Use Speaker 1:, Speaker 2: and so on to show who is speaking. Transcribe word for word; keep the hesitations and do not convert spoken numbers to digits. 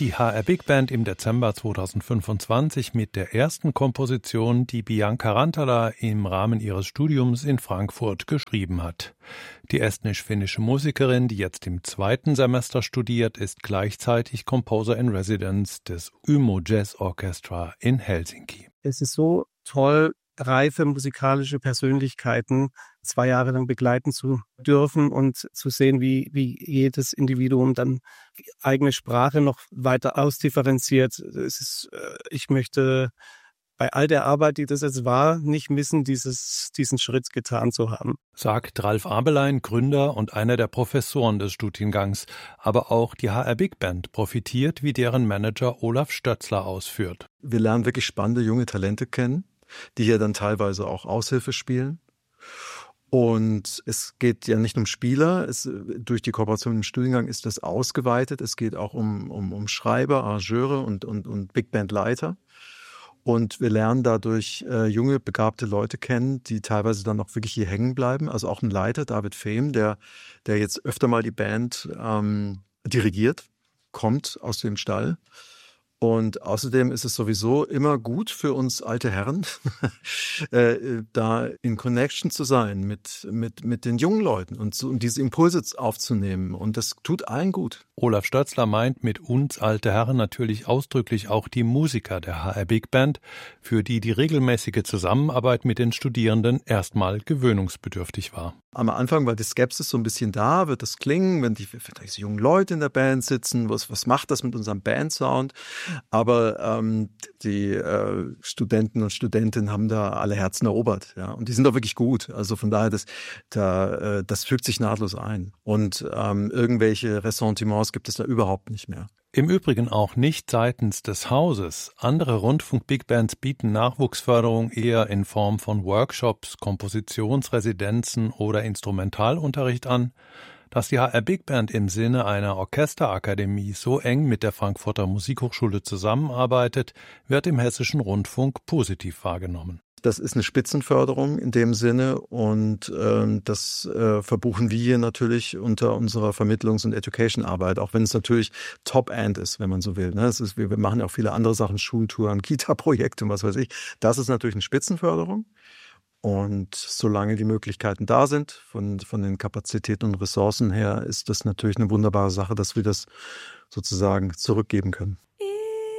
Speaker 1: Die H R Big Band im Dezember zweitausendfünfundzwanzig mit der ersten Komposition, die Bianca Rantala im Rahmen ihres Studiums in Frankfurt geschrieben hat. Die estnisch-finnische Musikerin, die jetzt im zweiten Semester studiert, ist gleichzeitig Composer in Residence des Ymo Jazz Orchestra in Helsinki.
Speaker 2: Es ist so toll, reife musikalische Persönlichkeiten zwei Jahre lang begleiten zu dürfen und zu sehen, wie, wie jedes Individuum dann die eigene Sprache noch weiter ausdifferenziert. Es ist, ich möchte bei all der Arbeit, die das jetzt war, nicht missen, dieses, diesen Schritt getan zu haben.
Speaker 1: Sagt Ralf Abelein, Gründer und einer der Professoren des Studiengangs. Aber auch die H R Big Band profitiert, wie deren Manager Olaf Stötzler ausführt.
Speaker 3: Wir lernen wirklich spannende junge Talente kennen, die hier dann teilweise auch Aushilfe spielen. Und es geht ja nicht um Spieler, es, durch die Kooperation im Studiengang ist das ausgeweitet. Es geht auch um, um, um Schreiber, Arrangeure und, und, und Big Band Leiter. Und wir lernen dadurch äh, junge, begabte Leute kennen, die teilweise dann auch wirklich hier hängen bleiben. Also auch ein Leiter, David Fehm, der, der jetzt öfter mal die Band ähm, dirigiert, kommt aus dem Stall. Und außerdem ist es sowieso immer gut für uns alte Herren, äh, da in Connection zu sein mit, mit, mit den jungen Leuten und, so, und diese Impulse aufzunehmen. Und das tut allen gut.
Speaker 1: Olaf Stötzler meint mit uns alte Herren natürlich ausdrücklich auch die Musiker der H R Big Band, für die die regelmäßige Zusammenarbeit mit den Studierenden erstmal gewöhnungsbedürftig war.
Speaker 3: Am Anfang war die Skepsis so ein bisschen da, wird das klingen, wenn die vielleicht jungen Leute in der Band sitzen, was, was macht das mit unserem Bandsound? Aber ähm, die äh, Studenten und Studentinnen haben da alle Herzen erobert, ja, und die sind auch wirklich gut. Also von daher, das, da, äh, das fügt sich nahtlos ein. Und ähm, irgendwelche Ressentiments gibt es da überhaupt nicht mehr.
Speaker 1: Im Übrigen auch nicht seitens des Hauses. Andere Rundfunk-Big-Bands bieten Nachwuchsförderung eher in Form von Workshops, Kompositionsresidenzen oder Instrumentalunterricht an. Dass die H R Big Band im Sinne einer Orchesterakademie so eng mit der Frankfurter Musikhochschule zusammenarbeitet, wird im Hessischen Rundfunk positiv wahrgenommen.
Speaker 3: Das ist eine Spitzenförderung in dem Sinne und ähm, das äh, verbuchen wir hier natürlich unter unserer Vermittlungs- und Education-Arbeit, auch wenn es natürlich Top-End ist, wenn man so will. Ne? Es ist, wir, wir machen ja auch viele andere Sachen, Schultouren, Kita-Projekte und was weiß ich. Das ist natürlich eine Spitzenförderung. Und solange die Möglichkeiten da sind, von, von den Kapazitäten und Ressourcen her, ist das natürlich eine wunderbare Sache, dass wir das sozusagen zurückgeben können.